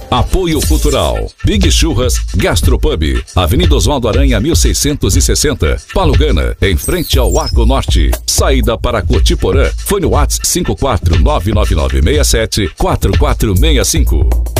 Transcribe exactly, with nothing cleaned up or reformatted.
Apoio Cultural. Big Churras Gastropub. Avenida Oswaldo Aranha, mil seiscentos e sessenta. Palugana, em frente ao Arco Norte. Saída para Cotiporã. Fone WhatsApp cinco quatro nove nove nove seis sete quatro quatro seis cinco.